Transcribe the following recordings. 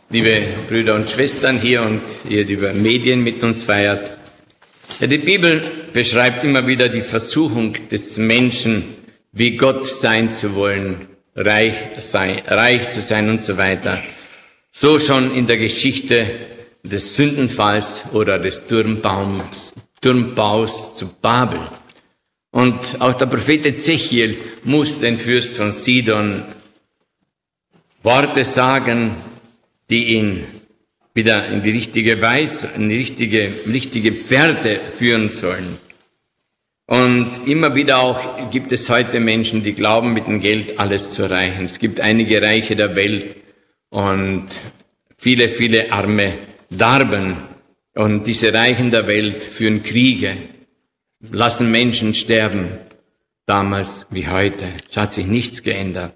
liebe Brüder und Schwestern hier und ihr, die über Medien mit uns feiert. Ja, die Bibel beschreibt immer wieder die Versuchung des Menschen, wie Gott sein zu wollen, reich zu sein und so weiter. So schon in der Geschichte des Sündenfalls oder des Turmbaus zu Babel. Und auch der Prophet Ezechiel muss den Fürst von Sidon Worte sagen, die ihn wieder in die richtige Weise, in die richtige Pferde führen sollen. Und immer wieder auch gibt es heute Menschen, die glauben, mit dem Geld alles zu erreichen. Es gibt einige Reiche der Welt und viele, viele Arme darben. Und diese Reichen der Welt führen Kriege, lassen Menschen sterben, damals wie heute. Es hat sich nichts geändert.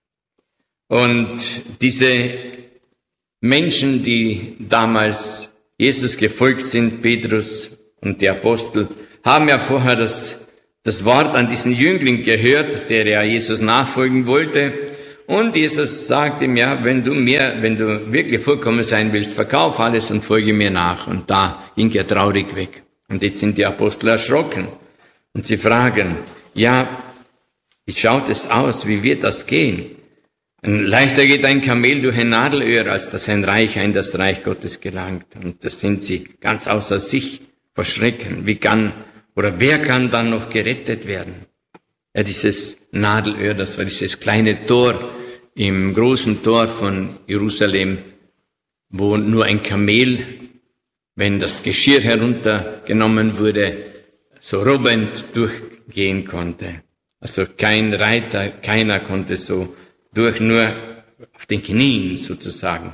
Und diese Menschen, die damals Jesus gefolgt sind, Petrus und die Apostel, haben ja vorher das Wort an diesen Jüngling gehört, der ja Jesus nachfolgen wollte. Und Jesus sagt ihm, ja, wenn du wirklich vollkommen sein willst, verkauf alles und folge mir nach. Und da ging er traurig weg. Und jetzt sind die Apostel erschrocken. Und sie fragen, ja, wie schaut es aus? Wie wird das gehen? Leichter geht ein Kamel durch ein Nadelöhr, als dass ein Reicher in das Reich Gottes gelangt. Und das sind sie ganz außer sich vor Schrecken. Wer kann dann noch gerettet werden? Ja, dieses Nadelöhr, das war dieses kleine Tor im großen Tor von Jerusalem, wo nur ein Kamel, wenn das Geschirr heruntergenommen wurde, so robbend durchgehen konnte. Also kein Reiter, keiner konnte so durch, nur auf den Knien sozusagen.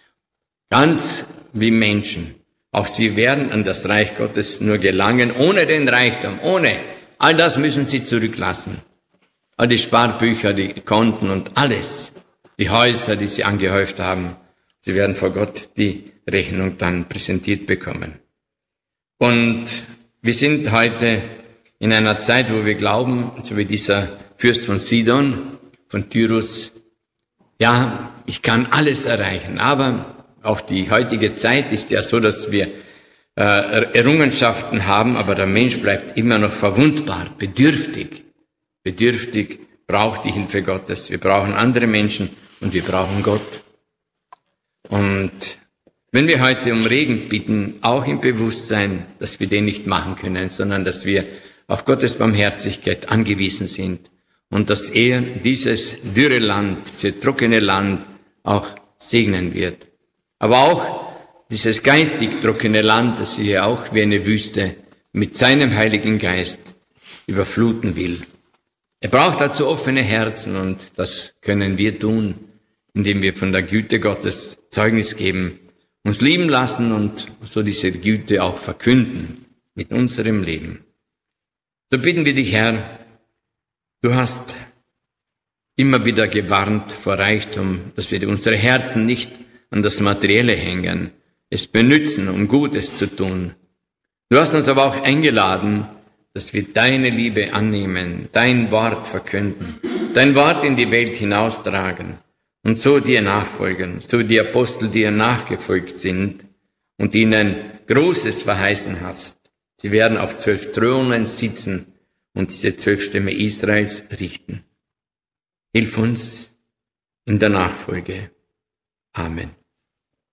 Ganz wie Menschen. Auch sie werden an das Reich Gottes nur gelangen, ohne den Reichtum, ohne. All das müssen sie zurücklassen. All die Sparbücher, die Konten und alles, die Häuser, die sie angehäuft haben. Sie werden vor Gott die Rechnung dann präsentiert bekommen. Und wir sind heute in einer Zeit, wo wir glauben, so wie dieser Fürst von Sidon, von Tyrus, ja, ich kann alles erreichen, aber auch die heutige Zeit ist ja so, dass wir Errungenschaften haben, aber der Mensch bleibt immer noch verwundbar, bedürftig. Bedürftig, braucht die Hilfe Gottes. Wir brauchen andere Menschen und wir brauchen Gott. Und wenn wir heute um Regen bitten, auch im Bewusstsein, dass wir den nicht machen können, sondern dass wir auf Gottes Barmherzigkeit angewiesen sind und dass er dieses dürre Land, dieses trockene Land auch segnen wird. Aber auch dieses geistig trockene Land, das ja auch wie eine Wüste mit seinem Heiligen Geist überfluten will. Er braucht dazu offene Herzen und das können wir tun, indem wir von der Güte Gottes Zeugnis geben, uns lieben lassen und so diese Güte auch verkünden mit unserem Leben. So bitten wir dich, Herr, du hast immer wieder gewarnt vor Reichtum, dass wir unsere Herzen nicht an das Materielle hängen, es benützen, um Gutes zu tun. Du hast uns aber auch eingeladen, dass wir deine Liebe annehmen, dein Wort verkünden, dein Wort in die Welt hinaustragen und so dir nachfolgen, so wie die Apostel dir nachgefolgt sind und ihnen Großes verheißen hast. Sie werden auf 12 Thronen sitzen und diese 12 Stämme Israels richten. Hilf uns in der Nachfolge. Amen.